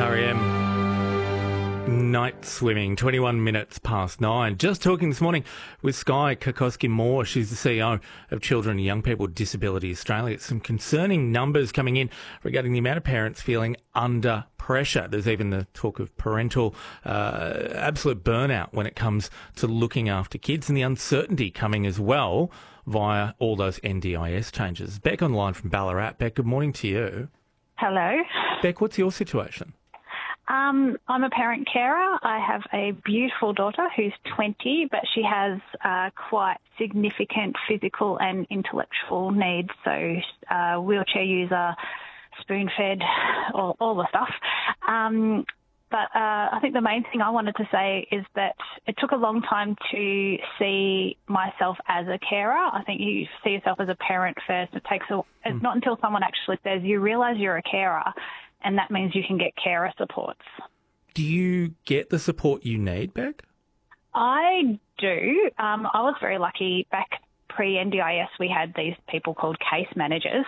REM. Night swimming, 21 minutes past 9. Just talking this morning with Skye Kokoski-Moore. She's the CEO of Children and Young People with Disability Australia. Some concerning numbers coming in regarding the amount of parents feeling under pressure. There's even the talk of parental absolute burnout when it comes to looking after kids, and the uncertainty coming as well via all those NDIS changes. Beck on the line from Ballarat. Beck, good morning to you. Hello. Beck, what's your situation? I'm a parent carer. I have a beautiful daughter who's 20, but she has quite significant physical and intellectual needs. So wheelchair user, spoon-fed, all the stuff. But I think the main thing I wanted to say is that it took a long time to see myself as a carer. I think you see yourself as a parent first. It's not until someone actually says, you realise you're a carer, and that means you can get carer supports. Do you get the support you need, Beck? I do. I was very lucky back pre-NDIS, we had these people called case managers.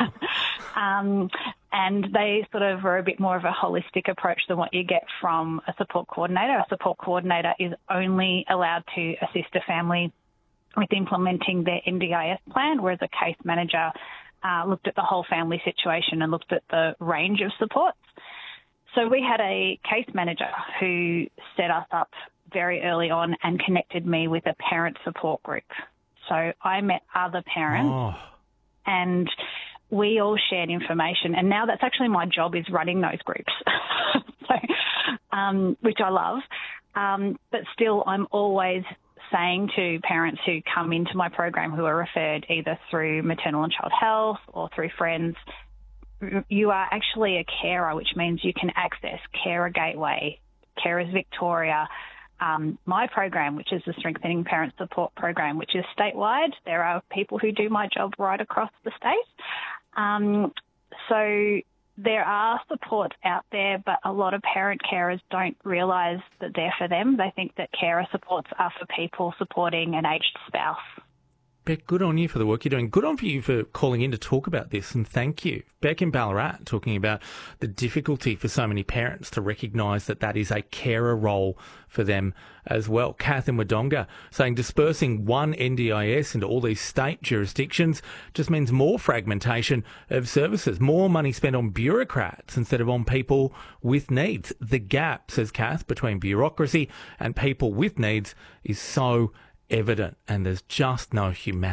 And they sort of were a bit more of a holistic approach than what you get from a support coordinator. A support coordinator is only allowed to assist a family with implementing their NDIS plan, whereas a case manager looked at the whole family situation and looked at the range of supports. So we had a case manager who set us up very early on and connected me with a parent support group. So I met other parents and we all shared information. And now that's actually my job, is running those groups, which I love. But still, I'm always saying to parents who come into my program who are referred either through maternal and child health or through friends, you are actually a carer, which means you can access Carer Gateway, Carers Victoria, my program, which is the Strengthening Parent Support Program, which is statewide. There are people who do my job right across the state. So there are supports out there, but a lot of parent carers don't realise that they're for them. They think that carer supports are for people supporting an aged spouse. Beck, good on you for the work you're doing. Good on for you for calling in to talk about this, and thank you. Beck in Ballarat talking about the difficulty for so many parents to recognise that that is a carer role for them as well. Kath in Wodonga saying dispersing one NDIS into all these state jurisdictions just means more fragmentation of services, more money spent on bureaucrats instead of on people with needs. The gap, says Kath, between bureaucracy and people with needs is so evident, and there's just no humanity